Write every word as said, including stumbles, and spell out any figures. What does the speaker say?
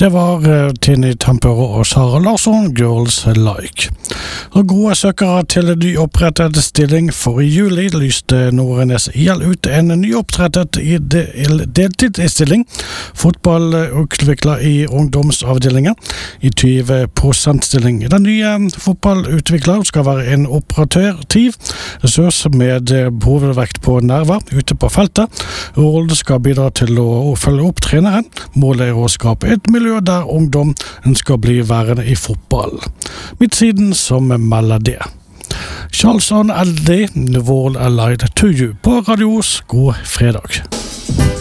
Det var uh, Tini Tampere og Sara Larsson, Girls Like. Og gode søkere til en nyopprettet stilling, for i juli lyste Nordnes I L ut en nyopprettet i de deltidsstilling, fotballutvikler i ungdomsavdelingen, i tyve prosent stilling. Den nye fotballutvikler skal være en operativ ressurs med hovedvekt på nerver ute på feltet. Rollen skal bidra til å følge opp treneren. Målet er å skape et miljø der ungdom ønsker å bli værende i fotball. Midtsiden som melder det. Charleston L D, World Allied to you på Radios God fredag.